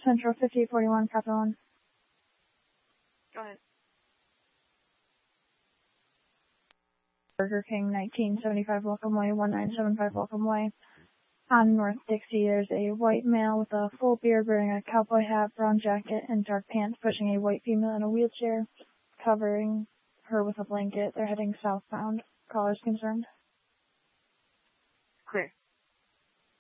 Central 5841, Captain 1. Go ahead. Burger King, 1975 Welcome Way, 1975 Welcome Way. On North Dixie, there's a white male with a full beard wearing a cowboy hat, brown jacket, and dark pants, pushing a white female in a wheelchair, covering her with a blanket. They're heading southbound. Caller's concerned. Clear.